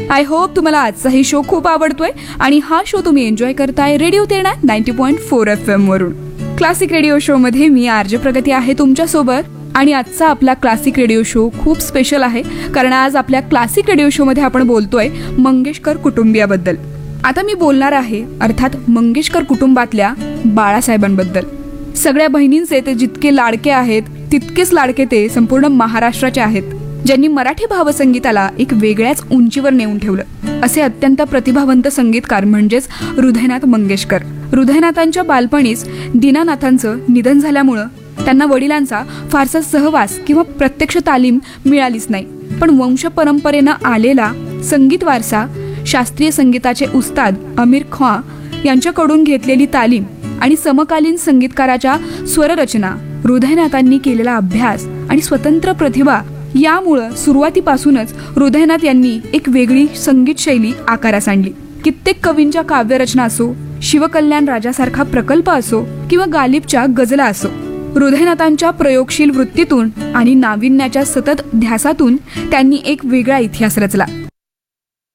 I hope तुम्हाला आजचाही show खूप आवडतोय आणि हा शो तुम्ही एन्जॉय करताय रेडिओ तेरणा 90.4 FM वरून. क्लासिक रेडिओ शो मध्ये मी आरजे प्रगती आहे तुमच्यासोबत आणि आजचा आपला क्लासिक रेडिओ शो खूप स्पेशल आहे कारण आज आपल्या क्लासिक रेडिओ शो मध्ये आपण बोलतोय मंगेशकर कुटुंबियाबद्दल. आता मी बोलणार आहे अर्थात मंगेशकर कुटुंबातल्या बाळासाहेबांबद्दल. सगळ्या बहिणींचे ते जितके लाडके आहेत तितकेच लाडके ते संपूर्ण महाराष्ट्राचे आहेत, ज्यांनी मराठी भावसंगीताला एक वेगळ्याच उंचीवर नेऊन ठेवलं. असे अत्यंत प्रतिभावंत संगीतकार म्हणजेच हृदयनाथ मंगेशकर. हृदयनाथांच्या बालपणीच दीनानाथांचं निधन झाल्यामुळं त्यांना वडिलांचा फारसा सहवास किंवा प्रत्यक्ष तालीम मिळालीच नाही. पण वंश परंपरेनं आलेला संगीत वारसा, शास्त्रीय संगीताचे उस्ताद आमिर खाँ यांच्याकडून घेतलेली तालीम आणि समकालीन संगीतकाराच्या स्वररचना, हृदयनाथांनी केलेला अभ्यास आणि स्वतंत्र प्रतिभा यामुळं सुरुवातीपासूनच हृदयनाथ यांनी एक वेगळी संगीत शैली आकारास आणली. कित्येक कवींच्या काव्यरचना असो, शिवकल्याण राजासारखा प्रकल्प असो किंवा गालिबच्या गझला असो, हृदयनाथांच्या प्रयोगशील वृत्तीतून आणि नाविन्याच्या सतत ध्यासातून त्यांनी एक वेगळा इतिहास रचला.